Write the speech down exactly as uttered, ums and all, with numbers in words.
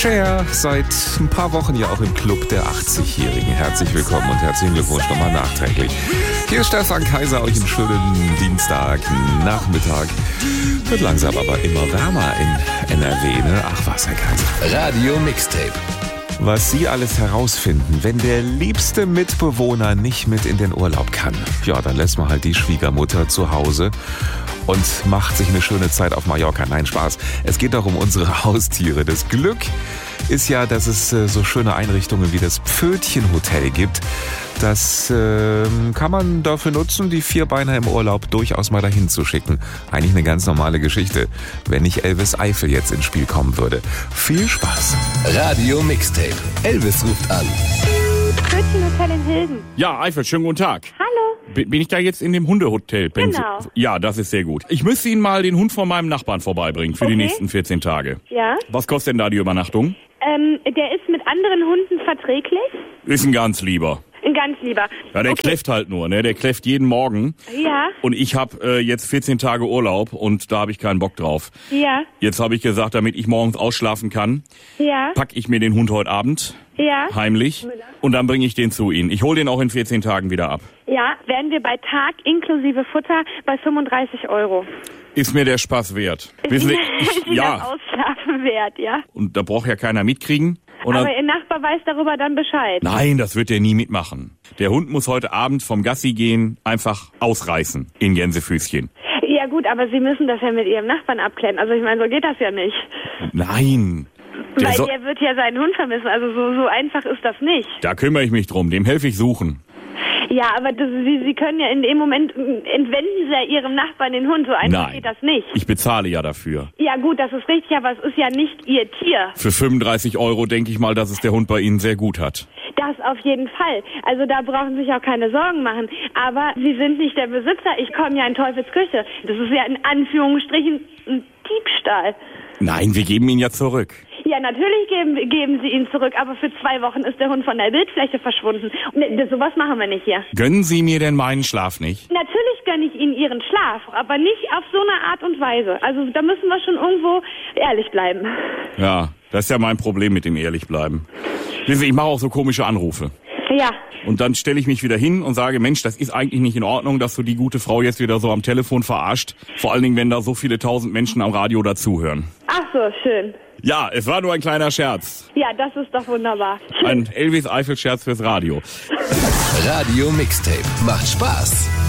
Cher, seit ein paar Wochen ja auch im Club der achtzigjährigen. Herzlich willkommen und herzlichen Glückwunsch nochmal nachträglich. Hier ist Stefan Kaiser, euch einen schönen Dienstagnachmittag. Wird langsam aber immer wärmer in N R W, ne? Ach was, Herr Kaiser. Radio Mixtape. Was Sie alles herausfinden, wenn der liebste Mitbewohner nicht mit in den Urlaub kann. Ja, dann lässt man halt die Schwiegermutter zu Hause und macht sich eine schöne Zeit auf Mallorca. Nein, Spaß. Es geht doch um unsere Haustiere. Das Glück ist ja, dass es äh, so schöne Einrichtungen wie das Pfötchenhotel gibt. Das äh, kann man dafür nutzen, die Vierbeiner im Urlaub durchaus mal dahin zu schicken. Eigentlich eine ganz normale Geschichte, wenn nicht Elvis Eifel jetzt ins Spiel kommen würde. Viel Spaß. Radio Mixtape. Elvis ruft an. Pfötchenhotel in Hilden. Ja, Eifel, schönen guten Tag. Hallo. B- bin ich da jetzt in dem Hundehotel? Genau. Ja, das ist sehr gut. Ich müsste Ihnen mal den Hund von meinem Nachbarn vorbeibringen für Okay. die nächsten vierzehn Tage. Ja. Was kostet denn da die Übernachtung? Ähm, der ist mit anderen Hunden verträglich. Ist ein ganz lieber. Ein ganz lieber. Ja, der Okay. kläfft halt nur, ne? Der kläfft jeden Morgen. Ja, Und ich habe äh, jetzt vierzehn Tage Urlaub und da habe ich keinen Bock drauf. ja, Jetzt habe ich gesagt, damit ich morgens ausschlafen kann, ja, pack ich mir den Hund heute Abend ja. heimlich und dann bringe ich den zu Ihnen. Ich hole den auch in vierzehn Tagen wieder ab. Ja, wären wir bei Tag inklusive Futter bei fünfunddreißig Euro. Ist mir der Spaß wert. Wissen Sie, ich, Ist Ihnen ja, das Ausschlafen wert, ja. und da braucht ja keiner mitkriegen. Und dann, Aber Ihr Nachbar weiß darüber dann Bescheid. nein, das wird der nie mitmachen. Der Hund muss heute Abend vom Gassi gehen einfach ausreißen in Gänsefüßchen. Ja gut, aber Sie müssen das ja mit Ihrem Nachbarn abklären. Also ich meine, so geht das ja nicht. Nein, der Weil so, der wird ja seinen Hund vermissen. Also so, so einfach ist das nicht. da kümmere ich mich drum, dem helfe ich suchen. Ja, aber das, Sie, Sie können ja in dem Moment, äh, entwenden Sie ja Ihrem Nachbarn den Hund. So einfach Nein, geht das nicht. ich bezahle ja dafür. Ja gut, das ist richtig, aber es ist ja nicht Ihr Tier. Für fünfunddreißig Euro denke ich mal, dass es der Hund bei Ihnen sehr gut hat. Das auf jeden Fall. Also da brauchen Sie sich auch keine Sorgen machen. Aber Sie sind nicht der Besitzer. Ich komme ja in Teufels Küche. Das ist ja in Anführungsstrichen ein Diebstahl. Nein, wir geben ihn ja zurück. Ja, natürlich geben, geben Sie ihn zurück, aber für zwei Wochen ist der Hund von der Bildfläche verschwunden. Und das, sowas machen wir nicht hier. Gönnen Sie mir denn meinen Schlaf nicht? Natürlich gönne ich Ihnen Ihren Schlaf, aber nicht auf so eine Art und Weise. Also da müssen wir schon irgendwo ehrlich bleiben. Ja, das ist ja mein Problem mit dem Ehrlichbleiben. Wissen Sie, ich mache auch so komische Anrufe. Ja, Und dann stelle ich mich wieder hin und sage, Mensch, das ist eigentlich nicht in Ordnung, dass du die gute Frau jetzt wieder so am Telefon verarscht. Vor allen Dingen, wenn da so viele tausend Menschen am Radio dazuhören. ach so, schön. Ja, es war nur ein kleiner Scherz. Ja, das ist doch wunderbar. Ein Elvis Eifel-Scherz fürs Radio. Radio Mixtape. Macht Spaß.